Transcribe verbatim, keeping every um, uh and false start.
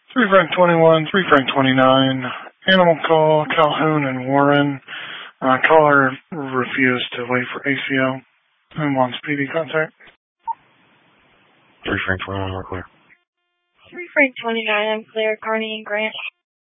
three Frank twenty-one, three Frank twenty-nine. Animal call, Calhoun and Warren. Uh, caller refused to wait for A C O and wants P D contact. three Frank twenty-nine, we're clear. three Frank twenty-nine, I'm clear. Carney and Grant.